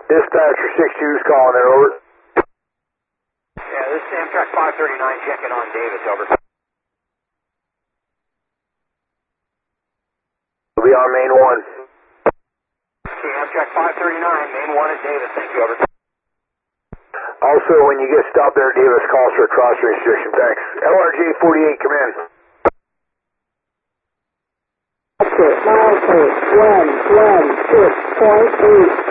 Dispatcher 62's calling there, over. Yeah, this is Amtrak 539 checking on Davis, over. We'll be on main 1. Okay, Amtrak 539, main 1 is Davis, thank you, over. Also, when you get stopped there, Davis, calls for a cross restriction, thanks. LRJ 48, come in. Miles 116.8.